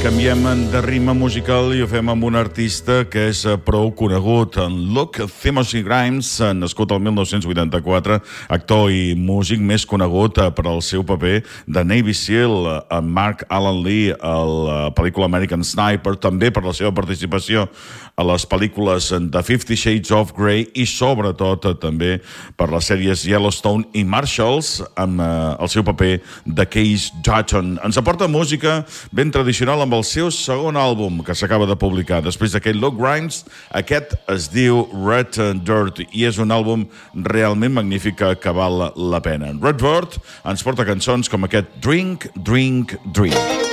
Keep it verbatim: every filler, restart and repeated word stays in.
Canviem de ritme musical i ho fem amb un artista que és prou conegut, en Luke Timothy Grimes, nascut el mil nou-cents vuitanta-quatre, actor i músic més conegut per al seu paper de Navy SEAL, en Mark Alan Lee, a la pel·lícula American Sniper, també per la seva participació a les pel·lícules de Fifty Shades of Grey i sobretot també per les sèries Yellowstone i Marshalls, amb el seu paper de Case Dutton. Ens aporta música ben tradicional amb el seu segon àlbum que s'acaba de publicar. Després d'aquest Luke Grimes, aquest es diu Red Dirt i és un àlbum realment magnífic que val la pena. Red Dirt ens porta cançons com aquest Drink, Drink, Drink.